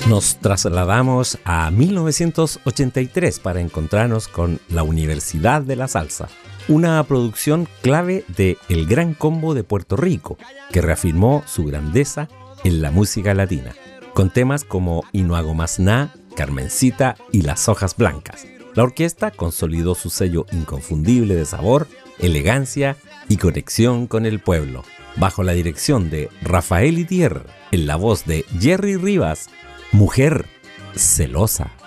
Nos trasladamos a 1983 para encontrarnos con la Universidad de la Salsa, una producción clave de El Gran Combo de Puerto Rico, que reafirmó su grandeza en la música latina, con temas como Y no hago más ná, Carmencita y Las hojas blancas. La orquesta consolidó su sello inconfundible de sabor, elegancia y conexión con el pueblo, bajo la dirección de Rafael Itier, en la voz de Jerry Rivas, Mujer celosa.